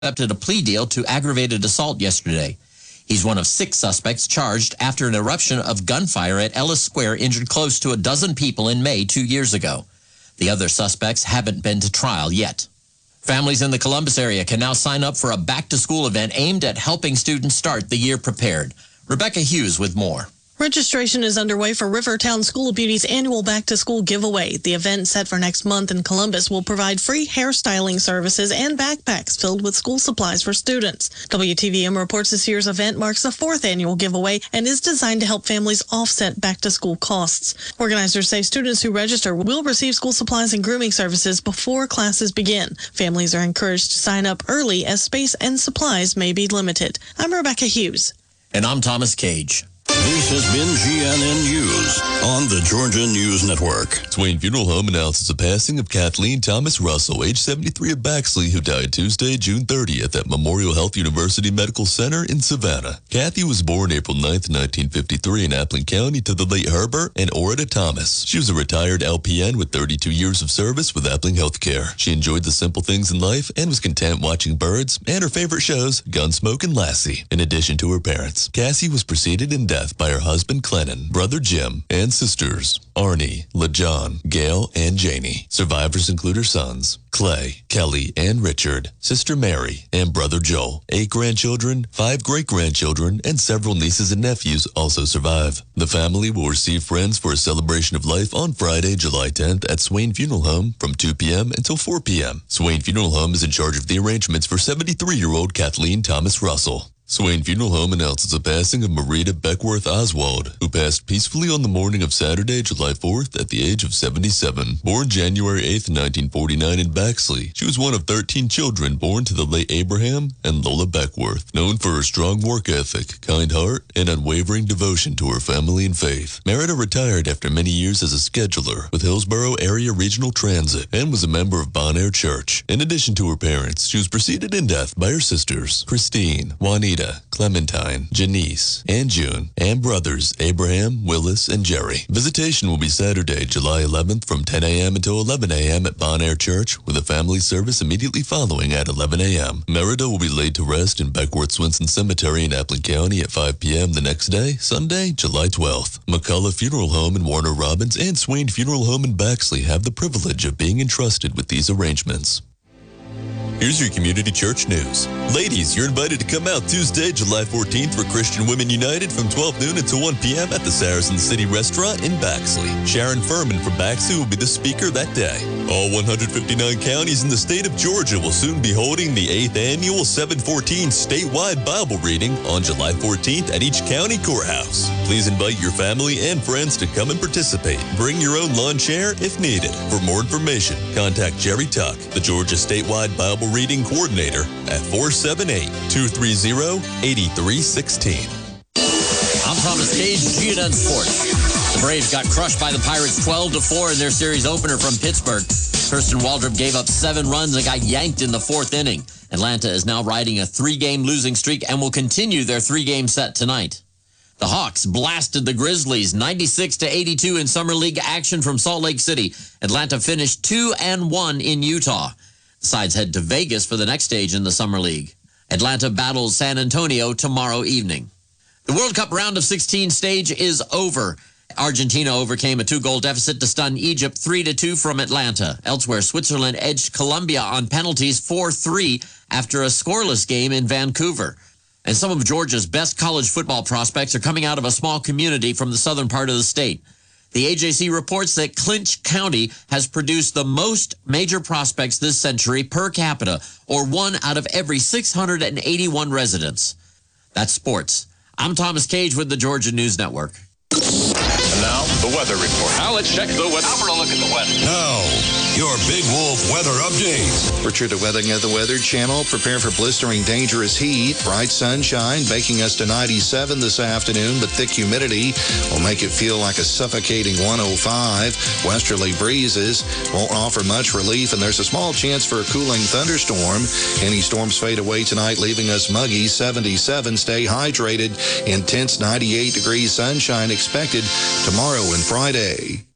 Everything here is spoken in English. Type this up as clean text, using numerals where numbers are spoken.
accepted a plea deal to aggravated assault yesterday. He's one of 6 suspects charged after an eruption of gunfire at Ellis Square injured close to a dozen people in May 2 years ago. The other suspects haven't been to trial yet. Families in the Columbus area can now sign up for a back-to-school event aimed at helping students start the year prepared. Rebecca Hughes with more. Registration is underway for Rivertown School Beauty's annual back-to-school giveaway. The event, set for next month in Columbus, will provide free hairstyling services and backpacks filled with school supplies for students. WTVM reports this year's event marks the 4th annual giveaway and is designed to help families offset back-to-school costs. Organizers say students who register will receive school supplies and grooming services before classes begin. Families are encouraged to sign up early as space and supplies may be limited. I'm Rebecca Hughes. And I'm Thomas Cage. This has been GNN News on the Georgia News Network. Swain Funeral Home announces the passing of Kathleen Thomas Russell, age 73 of Baxley, who died Tuesday, June 30th at Memorial Health University Medical Center in Savannah. Kathy was born April 9th, 1953 in Appling County to the late Herbert and Orida Thomas. She was a retired LPN with 32 years of service with Appling Healthcare. She enjoyed the simple things in life and was content watching birds and her favorite shows, Gunsmoke and Lassie. In addition to her parents, Cassie was preceded in death by her husband Clennon, brother Jim, and sisters Arnie, LaJohn, Gail, and Janie. Survivors include her sons Clay, Kelly, and Richard, sister Mary, and brother Joel. 8 grandchildren, 5 great-grandchildren, and several nieces and nephews also survive. The family will receive friends for a celebration of life on Friday, July 10th at Swain Funeral Home from 2 p.m. until 4 p.m. Swain Funeral Home is in charge of the arrangements for 73-year-old Kathleen Thomas Russell. Swain Funeral Home announces the passing of Marita Beckworth Oswald, who passed peacefully on the morning of Saturday, July 4th at the age of 77. Born January 8th, 1949 in Baxley, she was one of 13 children born to the late Abraham and Lola Beckworth. Known for her strong work ethic, kind heart, and unwavering devotion to her family and faith, Marita retired after many years as a scheduler with Hillsborough Area Regional Transit and was a member of Bon Air Church. In addition to her parents, she was preceded in death by her sisters, Christine, Juanita, Clementine, Janice, and June, and brothers Abraham, Willis, and Jerry. Visitation will be Saturday, July 11th from 10 a.m. until 11 a.m. at Bon Air Church, with a family service immediately following at 11 a.m. Merida will be laid to rest in Beckworth Swinson Cemetery in Appling County at 5 p.m. the next day, Sunday, July 12th. McCullough Funeral Home in Warner Robins and Swain Funeral Home in Baxley have the privilege of being entrusted with these arrangements. Here's your community church news. Ladies, you're invited to come out Tuesday, July 14th for Christian Women United from 12 noon until 1 p.m. at the Saracen City Restaurant in Baxley. Sharon Furman from Baxley will be the speaker that day. All 159 counties in the state of Georgia will soon be holding the 8th annual 714 statewide Bible reading on July 14th at each county courthouse. Please invite your family and friends to come and participate. Bring your own lawn chair if needed. For more information, contact Jerry Tuck, the Georgia Statewide Bible Reading Coordinator, at 478-230-8316. I'm Thomas Cage, GNN Sports. The Braves got crushed by the Pirates 12-4 in their series opener from Pittsburgh. Kirsten Waldrop gave up 7 runs and got yanked in the 4th inning. Atlanta is now riding a 3-game losing streak and will continue their 3-game set tonight. The Hawks blasted the Grizzlies 96-82 in Summer League action from Salt Lake City. Atlanta finished 2-1 in Utah. The sides head to Vegas for the next stage in the Summer League. Atlanta battles San Antonio tomorrow evening. The World Cup round of 16 stage is over. Argentina overcame a 2-goal deficit to stun Egypt 3-2 from Atlanta. Elsewhere, Switzerland edged Colombia on penalties 4-3 after a scoreless game in Vancouver. And some of Georgia's best college football prospects are coming out of a small community from the southern part of the state. The AJC reports that Clinch County has produced the most major prospects this century per capita, or 1 out of every 681 residents. That's sports. I'm Thomas Cage with the Georgia News Network. And now, the weather report. Now let's check the weather. Now for a look at the weather. Now, your Big Wolf weather update. Richard, weathering at the Weather Channel. Prepare for blistering, dangerous heat. Bright sunshine, baking us to 97 this afternoon, but thick humidity will make it feel like a suffocating 105. Westerly breezes won't offer much relief, and there's a small chance for a cooling thunderstorm. Any storms fade away tonight, leaving us muggy 77. Stay hydrated. Intense 98 degrees sunshine expected tomorrow and Friday.